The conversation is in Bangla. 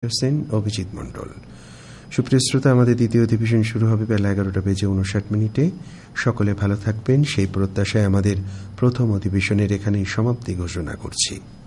হোসেন, অভিজিৎ মণ্ডল। সুপ্রিয় শ্রোতা, আমাদের দ্বিতীয় অধিবেশন শুরু হবে বেলা 11:59। সকলে ভালো থাকবেন সেই প্রত্যাশায় আমাদের প্রথম অধিবেশনের এখানেই সমাপ্তি ঘোষণা করছি।